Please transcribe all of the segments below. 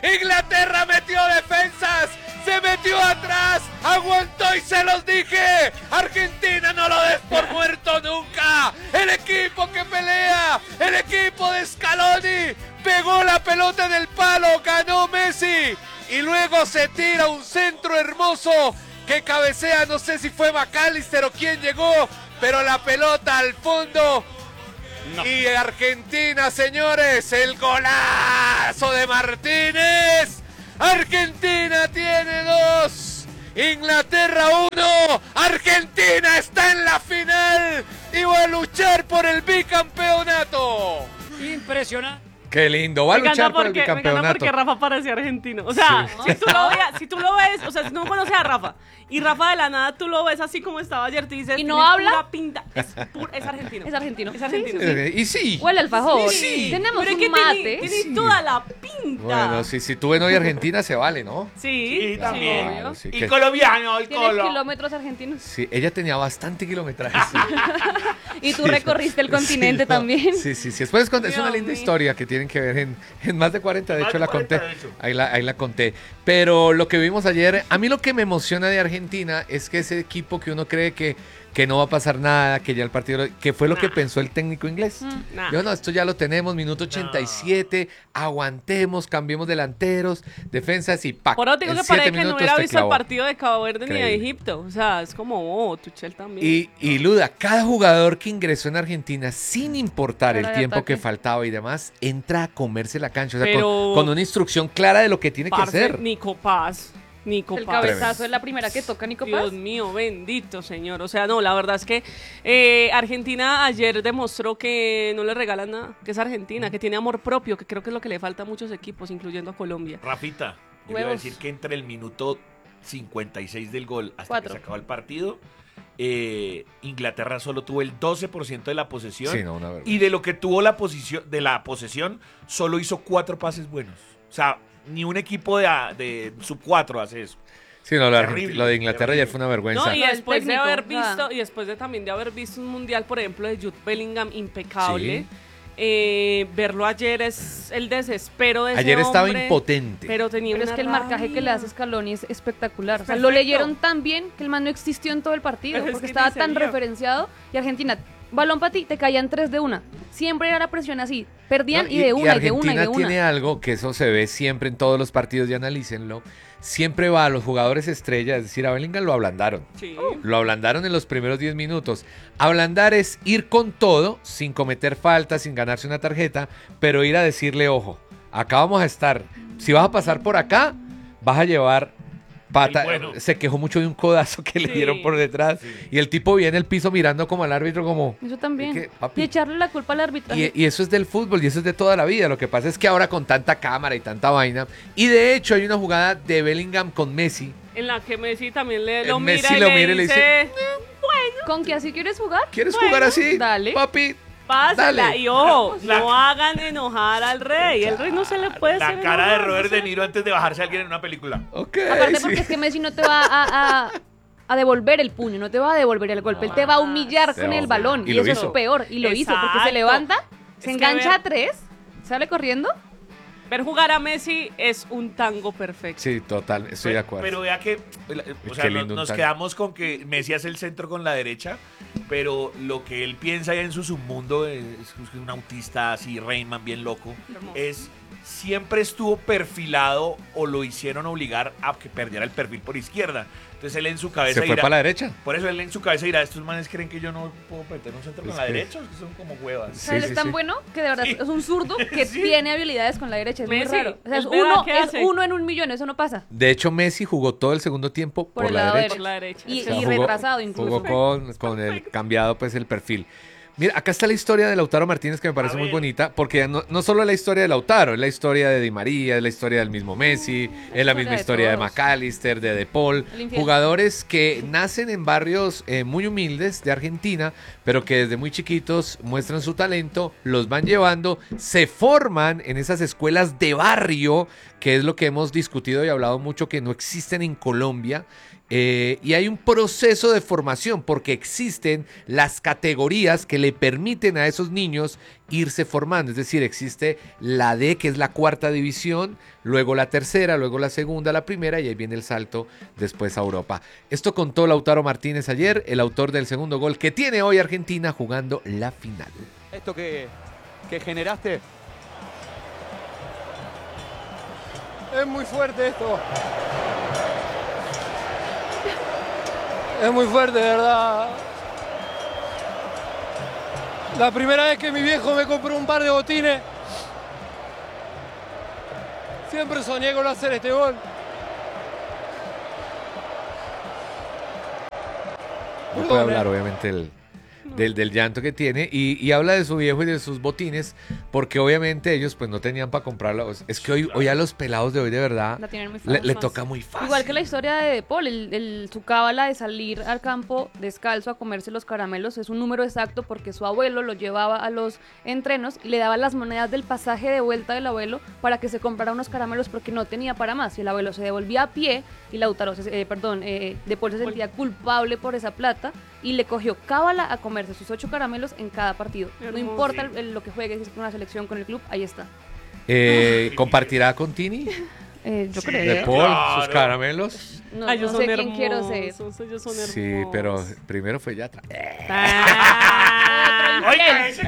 Inglaterra metió defensas, se metió atrás, aguantó y se los dije. Argentina no lo des por muerto nunca. El equipo que pelea, el equipo de Scaloni, pegó la pelota en el palo, ganó Messi y luego se tira un centro hermoso que cabecea, no sé si fue McAllister o quién llegó, pero la pelota al fondo. No. Y Argentina, señores, el golazo de Martínez. Argentina tiene 2, Inglaterra 1. Argentina está en la final y va a luchar por el bicampeonato. Impresionante. Qué lindo, va a luchar por el bicampeonato. Me encanta porque Rafa parecía argentino. O sea, sí. si tú lo ves, o sea, si no conoces a Rafa y Rafa de la nada tú lo ves así como estaba ayer, te dices, y no habla, pura pinta, es argentino. Es argentino. Es argentino. Sí. Y sí. Huele alfajor. Sí. Tenemos pero un mate. Tiene toda la pinta. Bueno, si tú ven hoy Argentina se vale, ¿no? Sí, también. Claro, sí, y colombiano, el ¿Tienes colo. kilómetros argentinos? Sí, ella tenía bastante kilometraje. Sí. Y tú recorriste el continente también. Sí. Después es una linda historia que tienen que ver en más de 40, de hecho la conté. Ahí la conté. Pero lo que vimos ayer, a mí lo que me emociona de Argentina es que ese equipo que uno cree que no va a pasar nada, que ya el partido, que fue lo que pensó el técnico inglés. Yo no, esto ya lo tenemos, minuto 87, aguantemos, cambiemos delanteros, defensas y ¡pac! Por eso digo que parece que no hubiera visto el partido de Cabo Verde ni de Egipto. O sea, es como, Tuchel también. Y Luda, cada jugador que ingresó en Argentina, sin importar el tiempo que faltaba y demás, entra a comerse la cancha. O sea, con una instrucción clara de lo que tiene que hacer. Nico Paz. El cabezazo es la primera que toca Nico Paz. Dios mío, bendito señor. O sea, no, la verdad es que Argentina ayer demostró que no le regalan nada, que es Argentina, que tiene amor propio, que creo que es lo que le falta a muchos equipos, incluyendo a Colombia. Rafita, yo iba a decir que entre el minuto 56 del gol hasta que se acabó el partido, Inglaterra solo tuvo el 12% de la posesión. Sí, no, y de lo que tuvo la posesión, solo hizo 4 pases buenos. O sea, ni un equipo de sub 4 hace eso. Sí, no, lo de Inglaterra ayer fue una vergüenza. No, y después de haber visto, también de haber visto un mundial, por ejemplo, de Jude Bellingham impecable. Sí. Verlo ayer es el desespero de ese ayer estaba hombre, impotente. Pero es que el marcaje que le hace Scaloni es espectacular. O sea, lo leyeron tan bien que el man no existió en todo el partido, porque estaba tan referenciado. Y Argentina, balón para ti, te caían 3 de una. Siempre era la presión así. Perdían y de una, y de una, y de una. Argentina tiene algo que eso se ve siempre en todos los partidos y analícenlo. Siempre va a los jugadores estrellas, es decir, a Bellingham lo ablandaron. Sí. Lo ablandaron en los primeros 10 minutos. Ablandar es ir con todo, sin cometer faltas, sin ganarse una tarjeta, pero ir a decirle, ojo, acá vamos a estar. Si vas a pasar por acá, vas a llevar pata. Bueno. Se quejó mucho de un codazo que le dieron por detrás. Sí. Y el tipo viene el piso mirando como al árbitro, como... Eso también. Y echarle la culpa al árbitro. Y eso es del fútbol y eso es de toda la vida. Lo que pasa es que ahora con tanta cámara y tanta vaina... Y de hecho hay una jugada de Bellingham con Messi. En la que Messi también lo mira y le dice... Bueno. ¿Con qué así quieres jugar? ¿Quieres jugar así? Dale. Papi. Pásala, dale. Y ojo, no hagan enojar al rey. El rey no se le puede hacer la cara de Robert De Niro antes de bajarse a alguien en una película. Okay, aparte porque es que Messi no te va a devolver el puño, no te va a devolver el golpe, él te va a humillar con el balón. Y eso es peor. Y lo hizo, porque se levanta, se engancha a 3, sale corriendo. Ver jugar a Messi es un tango perfecto. Sí, total, estoy de acuerdo. Pero vea que, o sea, nos quedamos con que Messi hace el centro con la derecha, pero lo que él piensa en su submundo, es un autista así, Rainman, bien loco, es siempre estuvo perfilado o lo hicieron obligar a que perdiera el perfil por izquierda. Entonces él en su cabeza se fue para la derecha. Por eso él en su cabeza dirá, estos manes creen que yo no puedo meter un centro con la derecha, es que son como huevas. O sea, él es tan bueno que de verdad es un zurdo que tiene habilidades con la derecha, es muy raro. O sea, es uno en 1.000.000, eso no pasa. De hecho, Messi jugó todo el segundo tiempo por la derecha. Y retrasado incluso. Jugó con el cambiado pues el perfil. Mira, acá está la historia de Lautaro Martínez que me parece muy bonita, porque no solo es la historia de Lautaro, es la historia de Di María, es la historia del mismo Messi, es la misma historia de McAllister, de Paul, jugadores que nacen en barrios muy humildes de Argentina, pero que desde muy chiquitos muestran su talento, los van llevando, se forman en esas escuelas de barrio, que es lo que hemos discutido y hablado mucho que no existen en Colombia. Y hay un proceso de formación porque existen las categorías que le permiten a esos niños irse formando. Es decir, existe la D, que es la 4ª división, luego la 3ª, luego la 2ª, la 1ª, y ahí viene el salto después a Europa. Esto contó Lautaro Martínez ayer, el autor del segundo gol que tiene hoy Argentina jugando la final. Esto que generaste es muy fuerte esto. Es muy fuerte, de verdad. La primera vez que mi viejo me compró un par de botines, siempre soñé con hacer este gol. No puede hablar, obviamente, del llanto que tiene y habla de su viejo y de sus botines porque obviamente ellos pues no tenían para comprarlo. Es que hoy a los pelados de hoy de verdad La tienen muy fácil. le toca muy fácil. Igual que la historia de Paul, su cábala de salir al campo descalzo a comerse los caramelos es un número exacto porque su abuelo lo llevaba a los entrenos y le daba las monedas del pasaje de vuelta del abuelo para que se comprara unos caramelos porque no tenía para más y el abuelo se devolvía a pie y Lautaro, de Paul se sentía culpable por esa plata y le cogió cábala a comerse sus 8 caramelos en cada partido. Hermoso. No importa lo que juegue, si es con la selección, con el club, ahí está. ¿Compartirá con Tini? Yo Sí. creo. De Paul, Claro. sus caramelos. No, Ellos no son sé quién quiero ser. hermosos, ellos son hermosos. Sí, pero primero fue Yatra. Oiga, ese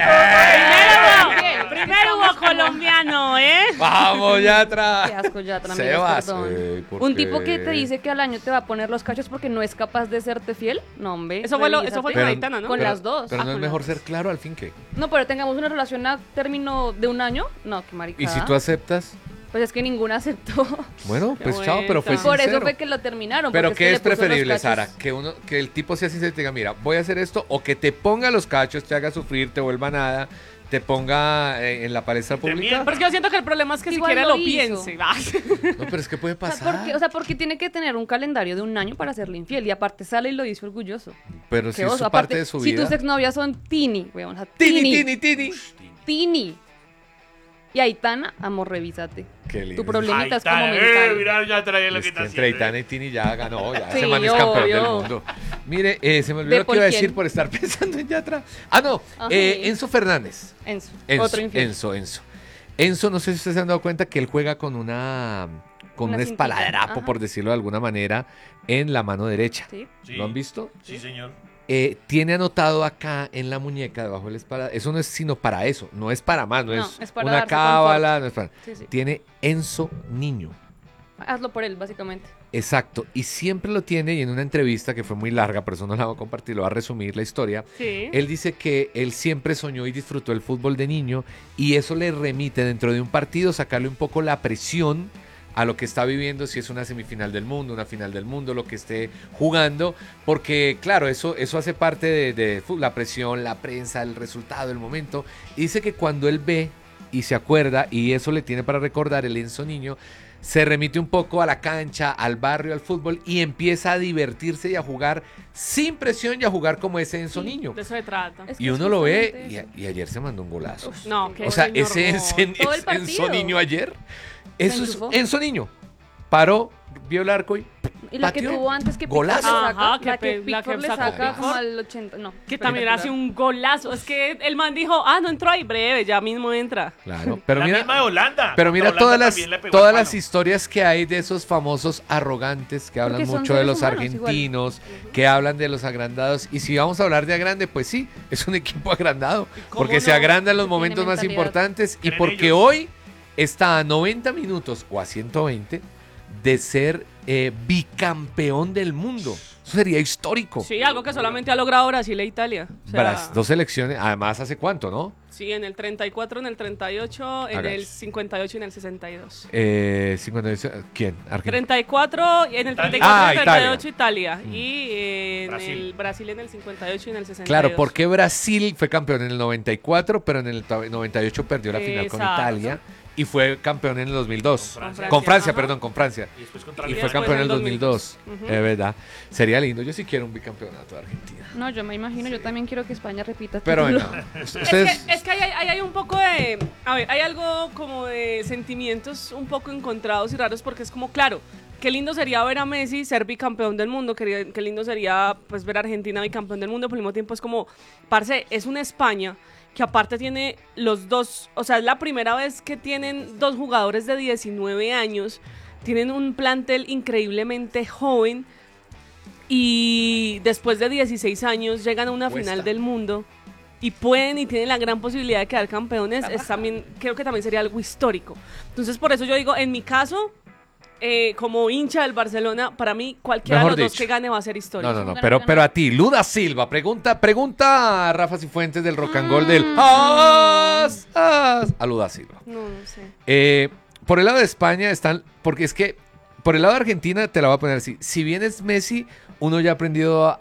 Primero hubo colombiano, ¿eh? ¡Vamos, Yatra! Qué asco, Yatra, amigas, Sebas, perdón. ¿por Un qué? tipo que te dice que al año te va a poner los cachos porque no es capaz de serte fiel. No, hombre. Eso fue revísate. con Pero- Aitana, ¿no? Con las dos. Pero no es con mejor las ser claro al fin que. No, pero tengamos una relación a término de un año. No, qué maricada. ¿Y si tú aceptas? Pues es que ninguna aceptó. Bueno, pues Qué chao, pero fue vuelta. Por sincero. eso fue que lo terminaron. Pero porque ¿qué que es le puso los preferible, cachos. Sara? Que el tipo sea sincero y te diga, mira, voy a hacer esto, o que te ponga los cachos, te haga sufrir, te vuelva nada, te ponga en la palestra pública. mienta. Pero es que yo siento que el problema es que Igual siquiera lo lo hizo. piense. No, pero es que puede O sea, pasar. porque tiene que tener un calendario de un año para serle infiel. Y aparte sale y lo dice orgulloso. Pero si Qué es oso. su Aparte, parte de su si vida. tus exnovias son Tini, weón. O sea, Tini. Tini. Y Aitana, amor, revísate. Qué lindo. Tu problemita es como Ahí está, mental. mira, ya trae lo Es que que está entre haciendo. Aitana y Tini ya ganó, ya Sí, ese man es campeón del obvio. mundo. Mire, se me olvidó ¿De lo que por iba a quién? decir por estar pensando en Yatra. Ah, no, Ajá. Enzo Fernández. Enzo. Enzo, Otro infiel. Enzo, no sé si ustedes se han dado cuenta que él juega con un Una cintita, espaladrapo, ajá. por decirlo de alguna manera, en la mano derecha. Sí. Sí. ¿Lo han visto? Sí, señor. Tiene anotado acá en la muñeca, debajo del espalda. Eso no es sino para eso, no es para más, no, No, es es para una darse cábala, no es para... Sí, sí. Tiene Enzo Niño. Hazlo por él, básicamente. Exacto, y siempre lo tiene, y en una entrevista que fue muy larga, por eso no la voy a compartir, lo voy a resumir la historia. Sí. Él dice que él siempre soñó y disfrutó el fútbol de niño, y eso le remite dentro de un partido, sacarle un poco la presión a lo que está viviendo, si es una semifinal del mundo, una final del mundo, lo que esté jugando, porque claro, eso hace parte de la presión, la prensa, el resultado, el momento, y dice que cuando él ve y se acuerda, y eso le tiene para recordar el Enzo Niño, se remite un poco a la cancha, al barrio, al fútbol, y empieza a divertirse y a jugar sin presión y a jugar como ese Enzo Niño. De eso se trata. Es que Y es uno lo ve, justamente eso. y ayer se mandó un golazo. No, qué O sea, señor ese God. Todo el Enzo partido. Niño ayer, eso es enchufó. Enzo Niño. Paró, vio el arco y Y la que pateó. tuvo antes que Pickford le Golazo. saca, Ajá, la que la que Pickford le sacó saca Pickford. como al 80, no. Que también hace espectacular. un golazo. Es que el man dijo, no entró ahí breve, ya mismo entra. Claro, pero La mira, misma de Holanda. pero mira Holanda todas también le las, pegó todas al las palo. historias que hay de esos famosos arrogantes que hablan Porque son mucho de seres los humanos, argentinos, que hablan de los agrandados. Y si vamos a hablar de agrande, pues sí, es un equipo agrandado. cómo Porque se no? agranda en los Tiene momentos más mentalidad. importantes y Creen porque ellos. hoy está a 90 minutos o a 120 de ser bicampeón del mundo. Eso sería histórico. Sí, algo que solamente ha logrado Brasil e Italia. O sea, Dos selecciones, además, ¿hace cuánto, no? sí, en el 34, en el 38, en Hágale. el 58 y en el 62. 58, ¿quién? Argentina. 34, en el Italia. 34 Ah, y el 38 Italia. Mm. Y en Brasil. el Brasil en el 58 y en el 62. Claro, porque Brasil fue campeón en el 94, pero en el 98 perdió la final con Exacto. Italia y fue campeón en el 2002. Con Francia. Con Francia, Ajá. perdón, con Francia. Y después contra Y Y fue después campeón en el en el 2002. 2002. Es verdad. Sería lindo. Yo sí quiero un bicampeonato de Argentina. No, yo me imagino, yo también quiero que España repita. Pero título. bueno, Es ustedes... que, hay un poco de... A ver, hay algo como de sentimientos un poco encontrados y raros porque es como, claro, qué lindo sería ver a Messi ser bicampeón del mundo, qué lindo sería pues ver a Argentina bicampeón del mundo, pero al mismo tiempo es como, parce, es una España que aparte tiene los dos, o sea, es la primera vez que tienen dos jugadores de 19 años, tienen un plantel increíblemente joven y después de 16 años llegan a una final del mundo y pueden y tienen la gran posibilidad de quedar campeones. Es también, creo que también sería algo histórico. Entonces por eso yo digo, en mi caso, como hincha del Barcelona, para mí cualquiera de los dos que gane va a ser histórico. No, pero a ti, Luda Silva, pregunta a Rafa Cifuentes del Rock and Roll del a Luda Silva. No sé. Por el lado de España están, porque es que por el lado de Argentina te la voy a poner así, si bien es Messi, uno ya ha aprendido